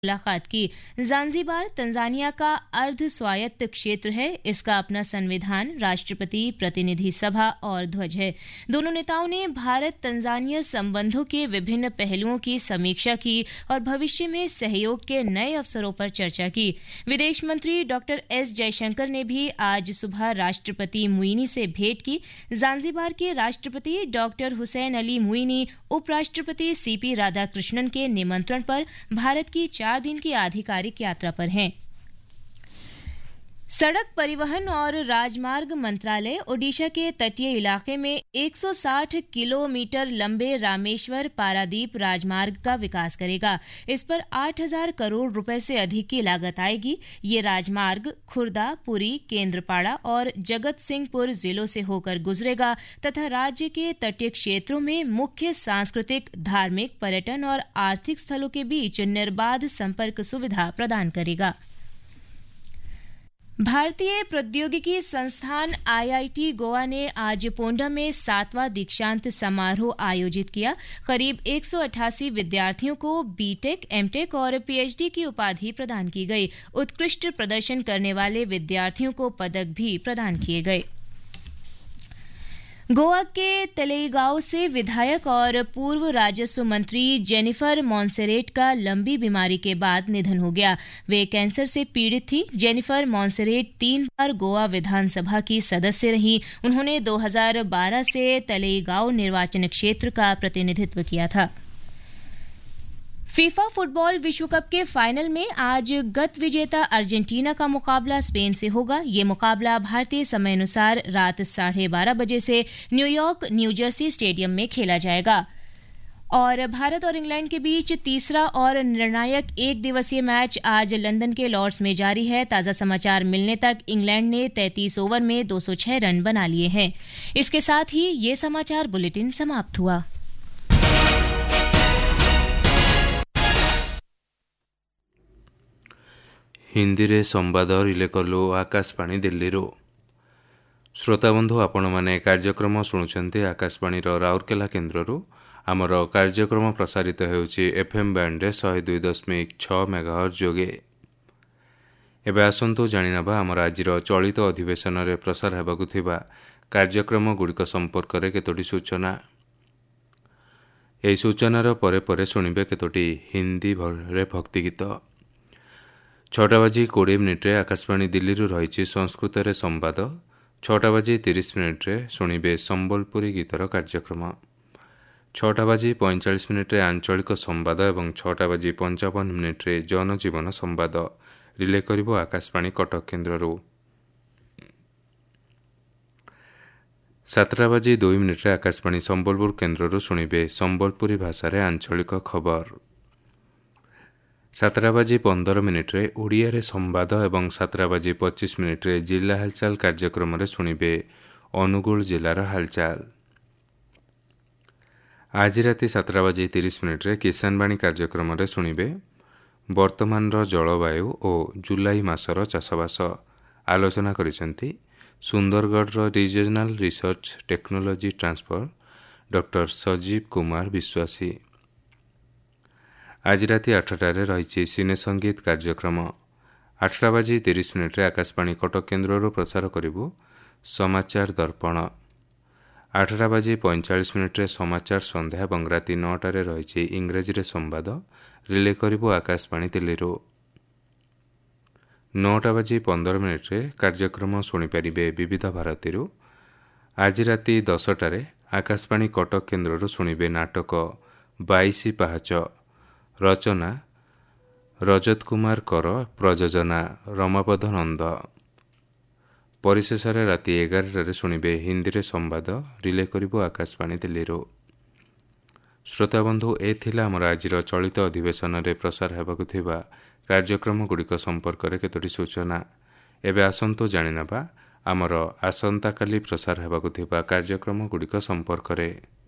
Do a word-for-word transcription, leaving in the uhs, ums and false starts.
मुलाकात की। Zanzibar Tanzania का अर्ध स्वायत्त क्षेत्र है। इसका अपना संविधान, राष्ट्रपति, प्रतिनिधि सभा और ध्वज है। दोनों नेताओं ने भारत तंजानिया संबंधों के विभिन्न पहलुओं की समीक्षा की और भविष्य में सहयोग के नए अवसरों पर चर्चा की। विदेश मंत्री डॉक्टर एस जयशंकर ने भी आज सुबह राष्ट्रपति मुईनी से भेंट की। ज़ांज़ीबार के राष्ट्रपति डॉक्टर हुसैन अली मुईनी उपराष्ट्रपति सीपी राधाकृष्णन के निमंत्रण पर भारत की चार दिन की आधिकारिक यात्रा पर हैं। सड़क परिवहन और राजमार्ग मंत्रालय ओडिशा के तटीय इलाके में एक सौ साठ किलोमीटर लंबे रामेश्वर पारादीप राजमार्ग का विकास करेगा। इस पर आठ हज़ार करोड़ रुपए से अधिक की लागत आएगी। ये राजमार्ग खुर्दा, पुरी, केंद्रपाड़ा और जगत सिंहपुर जिलों से होकर गुजरेगा तथा राज्य के तटीय क्षेत्रों में मुख्य सांस्कृतिक, धार्मिक, पर्यटन और आर्थिक स्थलों के बीच निर्बाध संपर्क सुविधा प्रदान करेगा। भारतीय प्रौद्योगिकी संस्थान आईआईटी गोवा ने आज पोंडा में सातवां दीक्षांत समारोह आयोजित किया। करीब एक सौ अट्ठासी विद्यार्थियों को बीटेक, एमटेक और पीएचडी की उपाधि प्रदान की गई। उत्कृष्ट प्रदर्शन करने वाले विद्यार्थियों को पदक भी प्रदान किए गए। गोवा के तलेगांव से विधायक और पूर्व राजस्व मंत्री जेनिफर मॉन्सेरेट का लंबी बीमारी के बाद निधन हो गया। वे कैंसर से पीड़ित थी। जेनिफर मॉन्सेरेट तीन बार गोवा विधानसभा की सदस्य रहीं। उन्होंने दो हज़ार बारह से तलेगांव निर्वाचन क्षेत्र का प्रतिनिधित्व किया था। फीफा फुटबॉल विश्व कप के फाइनल में आज गत विजेता अर्जेंटीना का मुकाबला स्पेन से होगा। ये मुकाबला भारतीय समय अनुसार रात साढ़े बारह बजे से न्यूयॉर्क न्यू जर्सी स्टेडियम में खेला जाएगा। और भारत और इंग्लैंड के बीच तीसरा और निर्णायक एक दिवसीय मैच आज लंदन के लॉर्ड्स में जारी है। ताज़ा समाचार मिलने तक इंग्लैंड ने तैंतीस ओवर में दो सौ छह रन बना लिए हैं। इसके साथ ही ये समाचार बुलेटिन समाप्त हुआ। हिंदी रे संवाद रिले कलु आकाशवाणी दिल्ली रो। श्रोताबंधु आपण माने कार्यक्रम शुणुचंती आकाशवाणी रो राउरकेला केन्द्र रो। आमर कार्यक्रम प्रसारित हेउची एफएम बैंड रे एक सौ दो दशमलव छह मेगाहर्ट्ज जोगे। एबे आसंतु जानिनबा आमर आजिर चलित अधिवेशन रे प्रसार हेबाकु थिबा कार्यक्रम गुड़िक संपर्क रे केतोटी सूचना। एई सूचनार परे परे शुणिबे केतोटी हिंदी रे भक्ति गीत। छटा बाजी कोड़े मिनिट्रे आकाशवाणी दिल्ली रही संस्कृत रे संवाद। छटा बाजी तीस मिनिट्रे शुणिबे संबलपुरी गीतर कार्यक्रम। छटा बाजी पैंचाश मिनिट्रे आंचलिक संवाद और छटा बाजी पंचावन मिनिट्रे जनजीवन संवाद रिले करिबो आकाशवाणी कटक केन्द्ररू। सातटा बाजी दुई मिनिट्रे आकाशवाणी संबलपुर केन्द्ररू शुणिबे संबलपुरी भाषा आंचलिक खबर। सातटा बाजी पंदर मिनिट्रे ओडिया संवाद और सातटा बाजी पच्चीस मिनिट्रे जिला हालचाल कार्यक्रम रे शुणिबे अनुगुल जिलार हालचाल। आज राति सातटा बाजी तीस मिनिट्रे किसानवाणी कार्यक्रम रे शुणिबे वर्तमान जलवायु और जुलाई मासर चाषबास आलोचना करिसेंती Sundargarh regional research technology transfer doctor सजीव कुमार विश्वासी। आज राति आठटारे रही सिने संगीत कार्यक्रम। आठटा बाजी तीस मिनिट्रे आकाशवाणी कटक केन्द्र प्रसार करिबो समाचार दर्पण। आठटा बाजी पैंचाश मिनिट्रे समाचार संध्या और राति नौटारे रही इंग्रेजी रे संवाद रिले करिबो आकाशवाणी दिल्ली। नौटा बाजी पंदर मिनिट्रे कार्यक्रम शुणिपारे विविध भारती। आज राति दसटारे आकाशवाणी कटक केन्द्र शुणिबे नाटक बाईसी पाहाच। रचना रजत कुमार कर, प्रयोजना रमापद नंद। परिशेष राति एगारटे शुणिबे हिंदी रे संवाद रिले करिबो आकाशवाणी दिल्ली। श्रोताबंधु ए थिला हमर आजिर चलित अधिवेशन रे प्रसार हेबाकु थिबा कार्यक्रम गुड़िक संपर्क रे केतोटी सूचना। एबे आसंतु जानिनबा आमर आसंता काली प्रसार हेबाकु थिबा कार्यक्रम गुड़िक संपर्क रे।